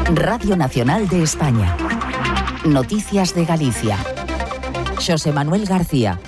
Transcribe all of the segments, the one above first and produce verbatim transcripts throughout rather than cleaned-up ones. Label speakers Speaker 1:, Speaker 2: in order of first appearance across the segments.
Speaker 1: Radio Nacional de España. Noticias de Galicia. Xosé Manuel García.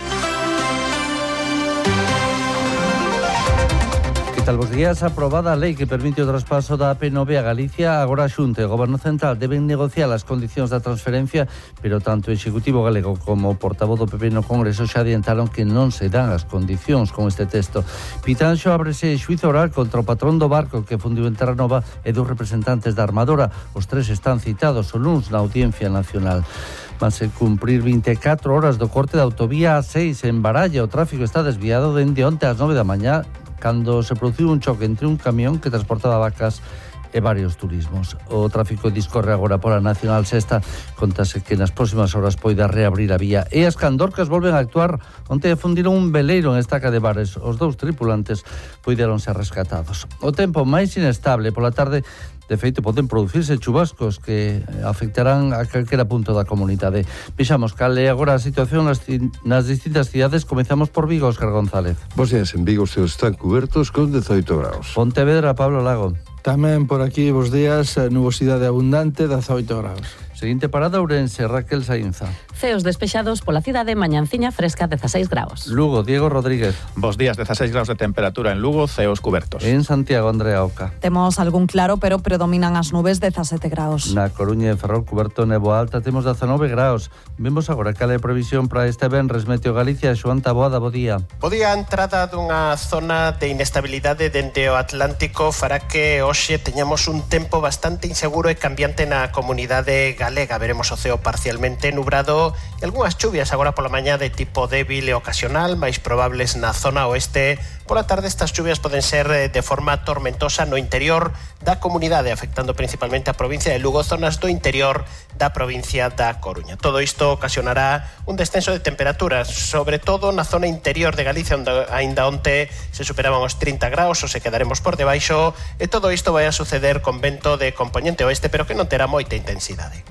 Speaker 2: Que tal vos días? Aprobada a lei que permite o traspaso da A P nove a Galicia. Agora a Xunta e o Goberno Central deben negociar as condicións da transferencia, pero tanto o Executivo galego como o portavoz do P P no Congreso xa adiantaron que non se dan as condicións con este texto. Pitanxo ábrese xuízo oral contra o patrón do barco que fundiu en Terranova e dos representantes da armadora. Os tres están citados o luns na Audiencia Nacional. Vanse cumprir vinte e catro horas do corte da autovía A seis en Baralla. O tráfico está desviado dende onte ás nove da mañá, cando se produciu un choque entre un camión que transportaba vacas e varios turismos. O tráfico discorre agora pola Nacional Sexta. Contase que nas próximas horas poida reabrir a vía. E as candorcas volven a actuar. Onte fundiron un veleiro en Estaca de Bares. Os dous tripulantes poideron ser rescatados. O tempo máis inestable pola tarde. De feito, poden producirse chubascos que afectarán a calquera punto da comunidade. Vexamos cal é agora a situación nas, nas distintas cidades. Comezamos por Vigo, Óscar González.
Speaker 3: Bos días, en Vigo os ceos están cubertos con dezoito graus.
Speaker 2: Pontevedra, Pablo Lago.
Speaker 4: Tamén por aquí, bos días, nubosidade abundante, dezoito graus.
Speaker 2: Seguinte parada, Ourense, Raquel Sainza.
Speaker 5: Ceos despexados pola cidade, mañanciña fresca, dezaseis graus.
Speaker 2: Lugo, Diego Rodríguez.
Speaker 6: Bos días, dezaseis graus de temperatura en Lugo, ceos cubertos.
Speaker 2: En Santiago, Andrea Oca.
Speaker 7: Temos algún claro, pero predominan as nubes, dezasete graus.
Speaker 2: Na Coruña e Ferrol, cuberto nevo alta, temos dezanove graus. Vemos agora cal é a previsión para este venres. Meteo Galicia, Xoán Taboada, bo día.
Speaker 8: Bo día. A entrada dunha zona de inestabilidade dende o Atlántico fará que hoxe teñamos un tempo bastante inseguro e cambiante na comunidade galega. Veremos o ceo parcialmente nubrado e algunhas chuvias agora pola mañá de tipo débil e ocasional, máis probables na zona oeste. Pola tarde estas chuvias poden ser de forma tormentosa no interior da comunidade, afectando principalmente a provincia de Lugo, zonas do interior da provincia da Coruña. Todo isto ocasionará un descenso de temperaturas, sobre todo na zona interior de Galicia, onde aínda onte se superaban os trinta graus, ou se quedaremos por debaixo, e todo isto vai a suceder con vento de componente oeste, pero que non terá moita intensidade.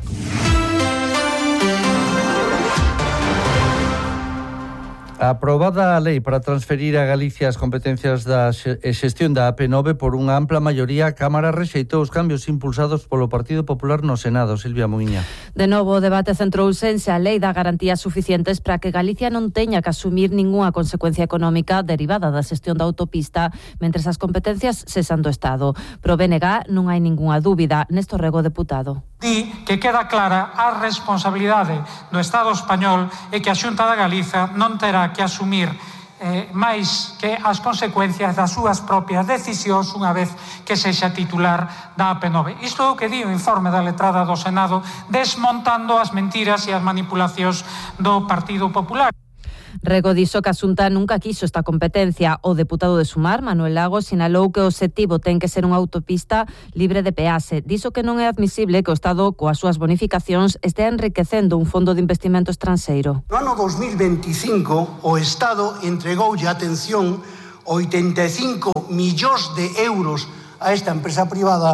Speaker 2: Aprobada a lei para transferir a Galicia as competencias da xestión da A P nove por unha ampla maioría, a Cámara rexeitou os cambios impulsados polo Partido Popular no Senado. Silvia Muiña.
Speaker 5: De novo, o debate centrouse en se a lei dá garantías suficientes para que Galicia non teña que asumir ningunha consecuencia económica derivada da xestión da autopista, mentres as competencias cesan do Estado. Pro B N G non hai ningunha dúbida. Néstor Rego, deputado.
Speaker 9: Di que queda clara a responsabilidade do Estado español e que a Xunta da Galiza non terá que asumir eh, máis que as consecuencias das súas propias decisións unha vez que sexa titular da A P nove. Isto é o que di o informe da letrada do Senado, desmontando as mentiras e as manipulacións do Partido Popular.
Speaker 5: Rego dixo que a Xunta nunca quiso esta competencia. O deputado de Sumar, Manuel Lago, sinalou que o obxectivo ten que ser unha autopista libre de peaxe. Dixo que non é admisible que o Estado, coas súas bonificacións, estea enriquecendo un fondo de investimento estranxeiro.
Speaker 10: No ano dos mil veinticinco, o Estado entregoulle, atención, oitenta e cinco millóns de euros a esta empresa privada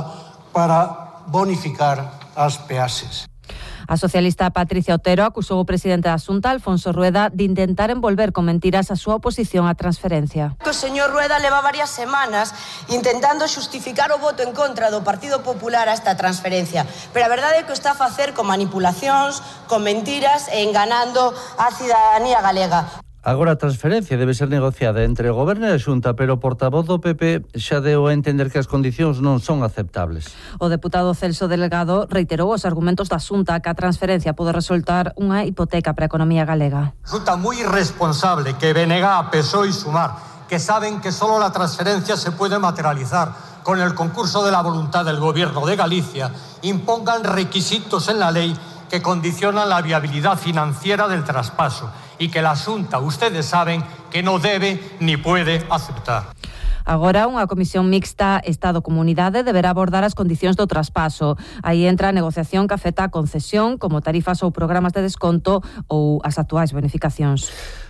Speaker 10: para bonificar as peaxes.
Speaker 5: A socialista Patricia Otero acusou o presidente da Xunta, Alfonso Rueda, de intentar envolver con mentiras a súa oposición á transferencia.
Speaker 11: O señor Rueda leva varias semanas intentando xustificar o voto en contra do Partido Popular a esta transferencia, pero a verdade é que o está a facer con manipulacións, con mentiras e enganando a cidadanía galega.
Speaker 2: Agora a transferencia debe ser negociada entre o Goberno e a Xunta, pero o portavoz do P P xa deu a entender que as condicións non son aceptables.
Speaker 5: O deputado Celso Delgado reiterou os argumentos da Xunta que a transferencia pode resultar unha hipoteca para a economía galega.
Speaker 12: Resulta moi irresponsable que B N G, P S O E y Sumar, que saben que solo la transferencia se puede materializar con el concurso de la voluntad del Gobierno de Galicia, impongan requisitos en la ley que condicionan la viabilidad financiera del traspaso y que la Xunta, ustedes saben, que no debe ni puede aceptar.
Speaker 5: Agora, unha comisión mixta Estado-Comunidade deberá abordar as condicións do traspaso. Aí entra a negociación que afecta a concesión, como tarifas ou programas de desconto ou as actuais bonificacións.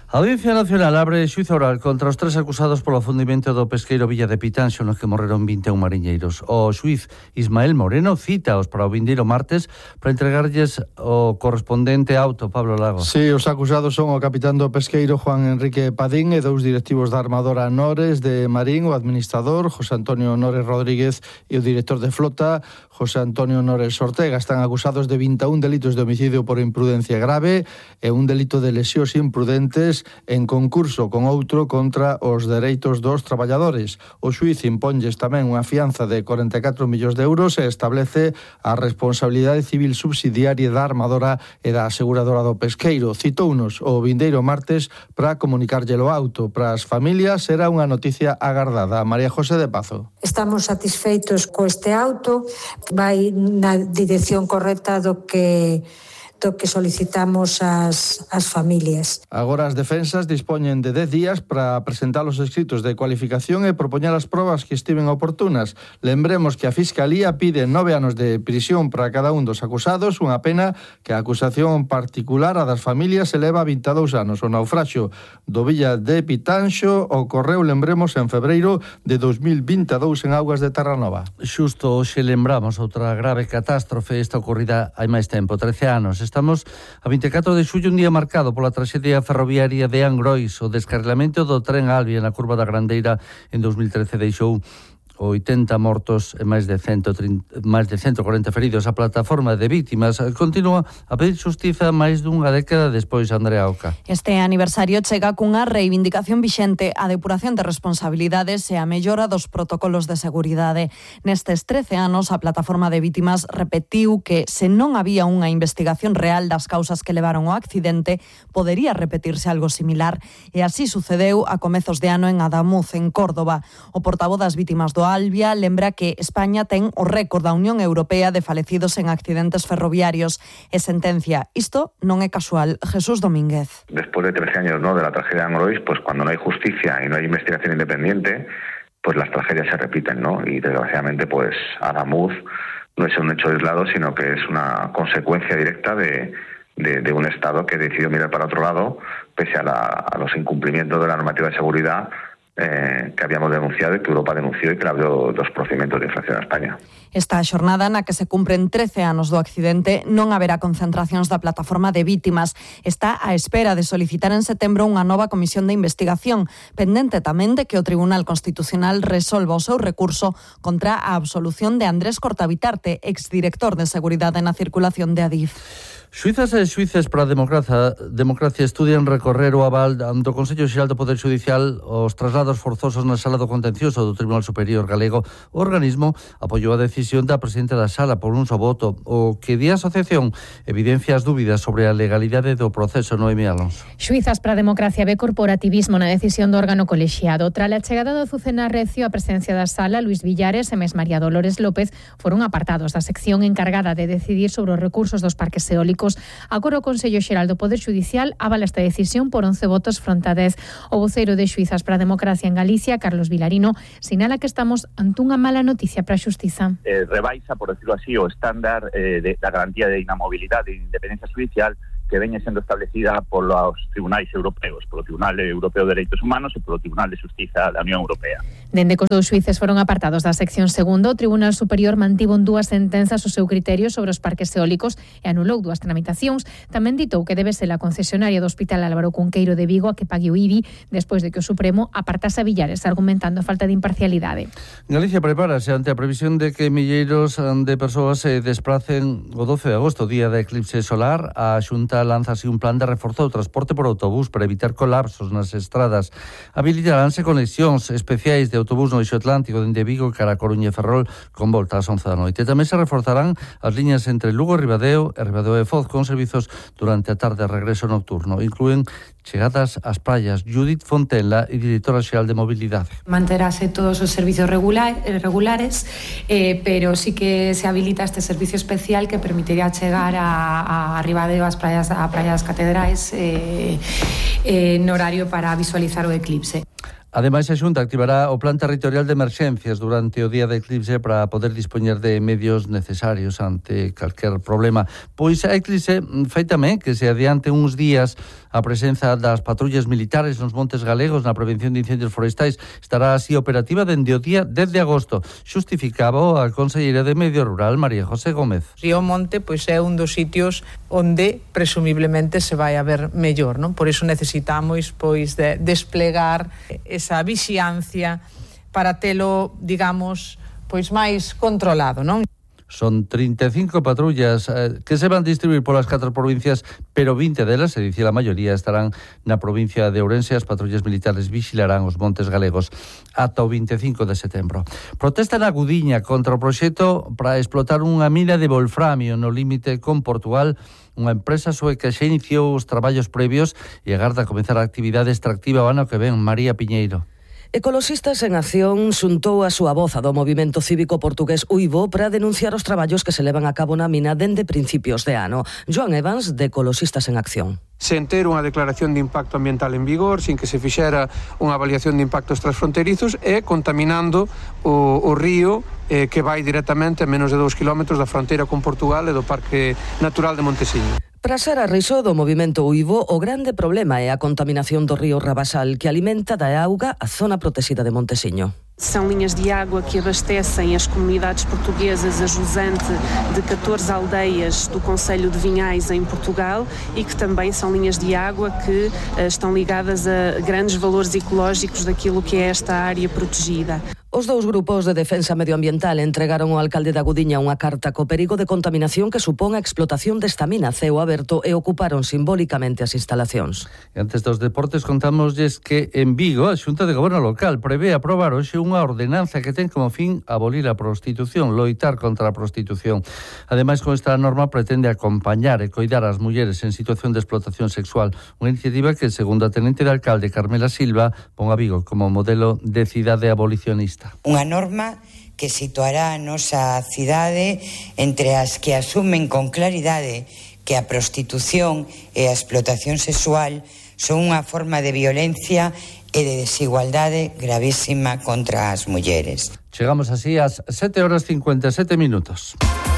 Speaker 2: A Audiencia Nacional abre xuízo oral contra os tres acusados polo afundimento do pesqueiro Villa de Pitanxo, no que morreron vinte e un mariñeiros. O xuiz Ismael Moreno cítaos para o vindeiro martes para entregarlles o correspondente auto. Pablo Lago.
Speaker 4: Sí, os acusados son o capitán do pesqueiro Juan Enrique Padín e dous directivos da armadora Nores de Marín, o administrador José Antonio Nores Rodríguez e o director de flota José Antonio Nores Ortega. Están acusados de vinte e un delitos de homicidio por imprudencia grave e un delito de lesións imprudentes en concurso con outro contra os dereitos dos traballadores. O xuíz imponlles tamén unha fianza de corenta e catro millóns de euros e establece a responsabilidade civil subsidiaria da armadora e da aseguradora do pesqueiro. Citounos o vindeiro martes para comunicarlle o auto. Para as familias será unha noticia agardada. María José de Pazo.
Speaker 13: Estamos satisfeitos co este auto, vai na dirección correcta do que do que solicitamos ás, ás familias.
Speaker 4: Agora as defensas dispoñen de dez días para presentar os escritos de cualificación e propoñer as probas que estiven oportunas. Lembremos que a Fiscalía pide nove anos de prisión para cada un dos acusados, unha pena que a acusación particular a das familias eleva a vinte e dous anos. O naufraxio do Villa de Pitanxo ocorreu, lembremos, en febreiro de dos mil vinte e dous en augas de Terranova.
Speaker 2: Xusto hoxe lembramos outra grave catástrofe, esta ocorrida hai máis tempo, trece anos. Estamos a vinte e catro de xullo, un día marcado pola traxedia ferroviaria de Angrois. O descarrilamento do tren Alvia na curva da Grandeira en dos mil trece deixou oitenta mortos e máis de ciento trinta, máis de ciento cuarenta feridos. A plataforma de vítimas continúa a pedir xustiza máis dunha década despois. Andrea Oca.
Speaker 7: Este aniversario chega cunha reivindicación vixente, a depuración de responsabilidades e a mellora dos protocolos de seguridade. Nestes trece anos, a plataforma de vítimas repetiu que se non había unha investigación real das causas que levaron ao accidente, podería repetirse algo similar, e así sucedeu a comezos de ano en Adamuz, en Córdoba. O portavoz das vítimas do Alvia lembra que España ten o récord da Unión Europea de falecidos en accidentes ferroviarios e sentencia. Isto non é casual. Jesús Domínguez.
Speaker 14: Después de trece años, ¿no?, de la tragedia de Angrois, pues cuando no hay justicia y no hay investigación independiente, pues las tragedias se repiten, ¿no? Y desgraciadamente, pues Adamuz no es un hecho aislado, sino que es una consecuencia directa de, de, de un Estado que decidió mirar para otro lado, pese a, la, a los incumplimientos de la normativa de seguridad Eh, que habíamos denunciado e que Europa denunció e que abriu dos procedimentos de infracción a España.
Speaker 7: Esta xornada na que se cumpren trece anos do accidente non haberá concentracións da plataforma de vítimas. Está á espera de solicitar en setembro unha nova comisión de investigación, pendente tamén de que o Tribunal Constitucional resolva o seu recurso contra a absolución de Andrés Cortabitarte, exdirector de Seguridade na Circulación de Adif.
Speaker 2: Xuizas e xuíces para a democracia, democracia estudian recorrer o aval do Consello Xeral do Poder Judicial os traslados forzosos na Sala do Contencioso do Tribunal Superior Galego. O organismo apoiou a decisión da presidenta da Sala por un só voto. O que di a asociación evidencia as dúbidas sobre a legalidade do proceso. Noemi Alonso.
Speaker 15: Xuizas para a democracia ve corporativismo na decisión do órgano colexiado. Tras a chegada do Azucena Recio, a presencia da Sala, Luis Villares e mes María Dolores López foron apartados da sección encargada de decidir sobre os recursos dos parques eólicos. Agora o Consello Xeral do Poder Judicial avala esta decisión por once votos fronte a dez. O voceiro de Xuizas para a Democracia en Galicia, Carlos Vilarino, sinala que estamos ante unha mala noticia para a xustiza.
Speaker 16: Eh, rebaixa, por decirlo así, o estándar eh, de, da garantía de inamobilidade e independencia judicial que veñe sendo establecida polos tribunais europeos, polo Tribunal Europeo de Dereitos Humanos e polo Tribunal de Xustiza da Unión Europea.
Speaker 15: Dende que os dous xuíces foron apartados da sección segunda, o Tribunal Superior mantivo en dúas sentenzas o seu criterio sobre os parques eólicos e anulou dúas tramitacións. Tamén ditou que debe ser a concesionaria do Hospital Álvaro Cunqueiro de Vigo a que pague o I B I despois de que o Supremo apartase a Villares argumentando a falta de imparcialidade.
Speaker 2: Galicia prepárase ante a previsión de que milleiros de persoas se desplacen o doce de agosto, día de eclipse solar. A Xunta lanza así un plan de reforzo do transporte por autobús para evitar colapsos nas estradas. Habilitaránse conexións especiais de autobús no eixo atlántico dende Vigo cara a Coruña e Ferrol con volta ás once da noite. Tamén se reforzarán as liñas entre Lugo e Ribadeo e Ribadeo e Foz con servizos durante a tarde e regreso nocturno. Inclúen chegadas ás praias. Judith Fontela, e directora xeral de Mobilidade.
Speaker 17: Manterase todos os servizos regular, regulares, eh, pero sí que se habilita este servicio especial que permitiría chegar a, a Ribadeo, ás praias, a praias catedrais, eh, eh, no horario para visualizar o eclipse.
Speaker 2: Ademais, a Xunta activará o Plan Territorial de Emerxencias durante o día de eclipse para poder dispoñer de medios necesarios ante calquer problema. Pois a eclipse fai tamén que se adiante uns días A presenza das patrullas militares nos montes galegos na prevención de incendios forestais estará así operativa dende o día dez de agosto. Xustificaba a conselleira de Medio Rural, María José Gómez.
Speaker 18: Río Monte pois é un dos sitios onde presumiblemente se vai a ver mellor, non? Por iso necesitamos pois de desplegar esa vixiancia para telo, digamos, pois máis controlado, non?
Speaker 2: Son trinta e cinco patrullas eh, que se van distribuir polas catro provincias, pero vinte delas, se dice a maioría, estarán na provincia de Ourense. As patrullas militares vixilarán os montes galegos ata o vinte e cinco de setembro. Protesta na Gudiña contra o proxecto para explotar unha mina de wolframio no límite con Portugal. Unha empresa sueca xa iniciou os traballos previos e agarda a comenzar a actividade extractiva o ano que ven. María Piñeiro.
Speaker 19: Ecoloxistas en Acción xuntou a súa voz do movimento cívico portugués Uivo para denunciar os traballos que se levan a cabo na mina dende principios de ano. Joan Evans, de Ecoloxistas en Acción.
Speaker 20: Sen ter unha declaración de impacto ambiental en vigor, sin que se fixera unha avaliación de impactos transfronterizos e contaminando o, o río eh, que vai directamente a menos de dous kilómetros da fronteira con Portugal e do Parque Natural de Montesiño.
Speaker 19: Para Sara Riso, do movimento Uivo, o grande problema é a contaminación do río Rabasal, que alimenta da auga a zona protegida de Montesiño.
Speaker 21: São linhas de água que abastecem as comunidades portuguesas a jusante de catorze aldeias do concello de Vinhais em Portugal e que também são linhas de água que uh, estão ligadas a grandes valores ecológicos daquilo que é esta área protegida.
Speaker 19: Os dous grupos de defensa medioambiental entregaron ao alcalde da Gudiña unha carta co perigo de contaminación que supón a explotación desta mina a ceo aberto e ocuparon simbólicamente as instalacións.
Speaker 2: E antes dos deportes contámosles que en Vigo a Xunta de Goberno Local prevé aprobar hoxe unha ordenanza que ten como fin abolir a prostitución, loitar contra a prostitución. Ademais, con esta norma pretende acompañar e coidar as mulleres en situación de explotación sexual, unha iniciativa que, segundo a tenente de alcalde Carmela Silva, pon a Vigo como modelo de cidade abolicionista.
Speaker 22: Unha norma que situará a nosa cidade entre as que asumen con claridade que a prostitución e a explotación sexual son unha forma de violencia e de desigualdade gravísima contra as mulleres.
Speaker 2: Chegamos así ás sete horas cincuenta e sete minutos.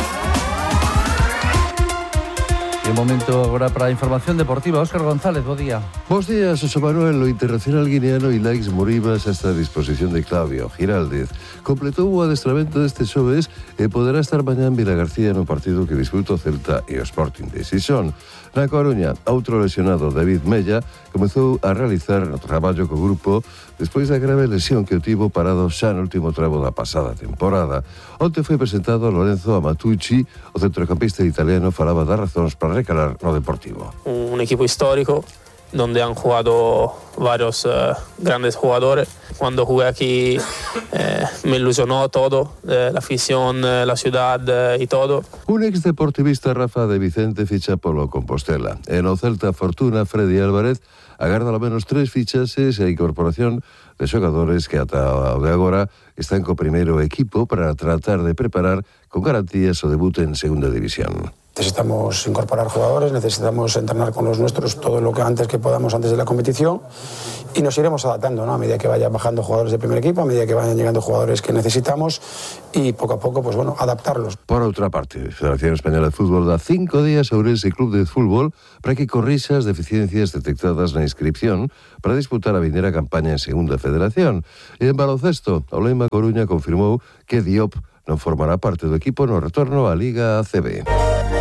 Speaker 2: E momento agora para a información deportiva. Óscar González, bo día.
Speaker 3: Bos días, José Manuel. O internacional guineano Ilaix Moribas está a disposición de Claudio Giraldez. Completou o adestramento deste xoves e poderá estar mañá en Vilagarcía no partido que disputa o Celta e o Sporting de Xixón. Na Coruña, outro lesionado, David Mella, comezou a realizar o traballo co grupo despois da grave lesión que o tivo parado xa no último tramo da pasada temporada. Onte foi presentado Lorenzo Amatucci, o centrocampista italiano falaba das razóns para recalar no Deportivo.
Speaker 23: Un equipo histórico donde han jugado varios uh, grandes jugadores. Cuando jugué aquí eh, me ilusionó todo, eh, la afición, eh, la ciudad eh, y todo.
Speaker 3: Un ex deportivista, Rafa de Vicente, ficha polo Compostela. En o Celta Fortuna, Freddy Álvarez agarda ao menos tres fichases e a incorporación de xogadores que ata o de agora están co primeiro equipo para tratar de preparar con garantías o debut en segunda división.
Speaker 24: Necesitamos incorporar jugadores, necesitamos entrenar con los nuestros todo lo que antes que podamos antes de la competición y nos iremos adaptando, ¿no? A medida que vayan bajando jugadores del primer equipo, a medida que vayan llegando jugadores que necesitamos y poco a poco, pues bueno, adaptarlos.
Speaker 3: Por outra parte, a Federación Española de Fútbol dá cinco días a Ourense Club de Fútbol para que corrixa as deficiencias detectadas na inscripción para disputar a vindeira campaña en Segunda Federación. E en baloncesto, o Leima Coruña confirmou que Diop non formará parte do equipo no retorno á Liga A C B.